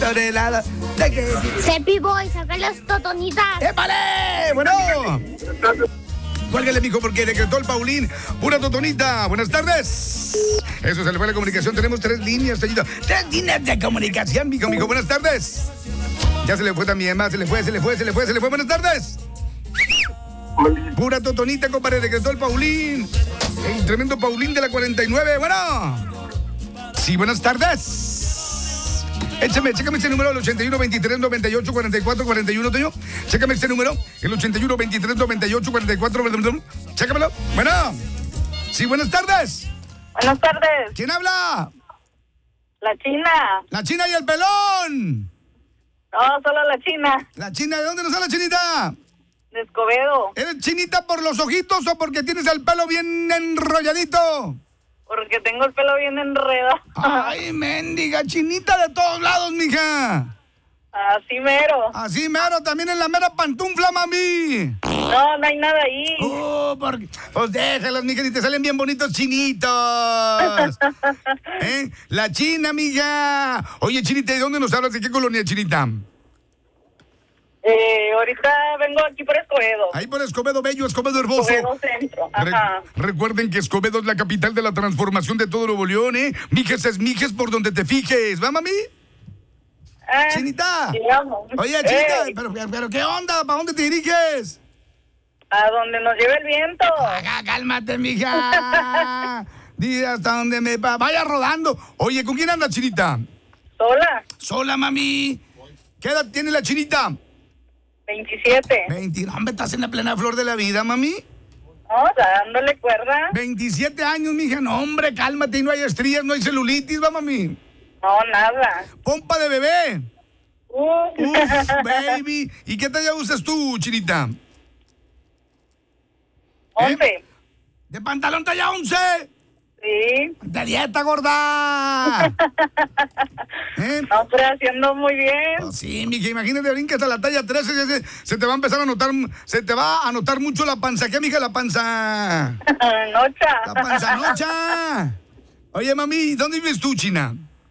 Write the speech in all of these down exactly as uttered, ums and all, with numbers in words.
sobre el lado. De que... Cepi Boy, saca las totonitas. ¡Épale! Bueno. Cuélgale, mijo, porque decretó el Paulín. Pura totonita. Buenas tardes. Eso, se le fue la comunicación. Tenemos tres líneas, señorito. Tres líneas de comunicación, mijo, mijo. Buenas tardes. Ya se le fue también más. Se le fue, se le fue, se le fue, se le fue. Buenas tardes. Pura totonita, compadre. Decretó el Paulín. El tremendo Paulín de la cuarenta y nueve. Bueno. Sí, buenas tardes. Échame, chécame este número, el ochenta y uno, veintitrés, noventa y ocho, cuarenta y cuatro, cuarenta y uno, Toño. Chécame este número, el ochenta y uno, veintitrés, noventa y ocho, cuarenta y cuatro, chécamelo. Bueno. Sí, buenas tardes. Buenas tardes. ¿Quién habla? La China. La China y el pelón. No, solo la China. La China, ¿de dónde nos sale, Chinita? De Escobedo. ¿Eres chinita por los ojitos o porque tienes el pelo bien enrolladito? Porque tengo el pelo bien enredado. Ay, mendiga, chinita de todos lados, mija. Así mero. Así mero, también en la mera pantufla, mami. No, no hay nada ahí. Oh, porque... Pues déjalos, mija, y te salen bien bonitos chinitos. ¿Eh? La China, mija. Oye, Chinita, ¿de dónde nos hablas? ¿De qué colonia, Chinita? Eh, ahorita vengo aquí por Escobedo. Ahí por Escobedo Bello, Escobedo Hermoso. Escobedo Centro, ajá. Re- recuerden que Escobedo es la capital de la transformación de todo Nuevo León, ¿eh? Mijes es mijes por donde te fijes. ¿Va, mami? Ah, Chinita. digamos. Oye, Chinita, Ey, pero, pero ¿qué onda? ¿Para dónde te diriges? a donde nos lleve el viento. Haga, cálmate, mija. Di hasta donde me va- vaya rodando. Oye, ¿con quién anda, Chinita? Sola. Sola, mami. ¿Qué edad tiene la Chinita? veintisiete. veinte. No, hombre, estás en la plena flor de la vida, mami. No, dándole cuerda. veintisiete años, mija. No, hombre, cálmate. Y no hay estrías, no hay celulitis, va, mami. No, nada. Pompa de bebé. Uh. Uf, baby. ¿Y qué talla usas tú, Chinita? once. ¿De pantalón talla once? Sí. De dieta, gorda. ¿Eh? No, pero haciendo muy bien. Oh, sí, mija, imagínate, brinca hasta la talla trece, se, se, se te va a empezar a notar, se te va a notar mucho la panza. ¿Qué, mija, la panza? Nocha. La panza nocha. Oye, mami, ¿dónde vives tú, China?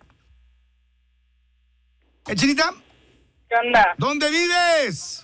¿Eh, Chinita? ¿Qué onda? ¿Dónde vives?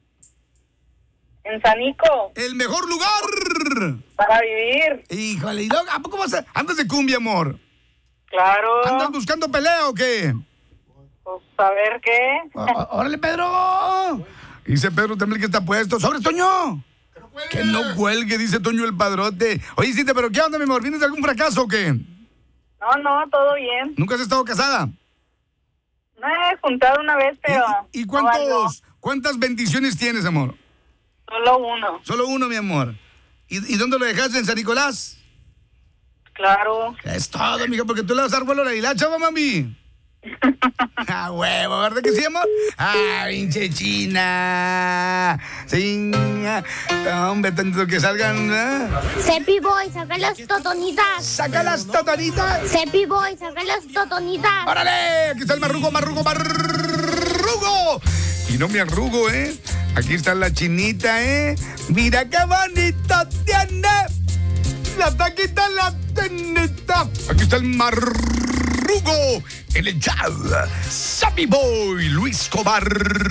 En Sanico. El mejor lugar. Para vivir. Híjole, ¿y luego, a poco vas a... Andas de cumbia, amor? Claro. ¿Andas buscando pelea o qué? Pues a ver qué. Ó- ó- ¡Órale, Pedro! Dice Pedro también que está puesto. ¡Sobre, Toño! Que no cuelgue, dice Toño el padrote. Oye, Cita, ¿pero qué onda, mi amor? ¿Vienes de algún fracaso o qué? No, no, todo bien. ¿Nunca has estado casada? Me he juntado una vez, pero. ¿Y, y no valgo. cuántos, cuántas bendiciones tienes, amor? Solo uno. Solo uno, mi amor. ¿Y, y dónde lo dejaste? ¿En San Nicolás? Claro. Es todo, mija, porque tú le vas a dar vuelo a la hilacha, ¿va, mami? Ah, huevo, ¿verdad que sí, amor? Ah, pinche China. Sí, ah, hombre, tanto que salgan, ¿eh? Cepi Boy, saca las totonitas. ¡Saca las totonitas! Cepi Boy, saca las totonitas. ¡Órale! Aquí está el marrugo, marrugo, marrugo. Y no me arrugo, ¿eh? Aquí está la Chinita, ¿eh? Mira qué bonito tiene. La taquita, la teneta. Aquí está el marrugo. En el jazz. Sammy Boy, Luis Cobar.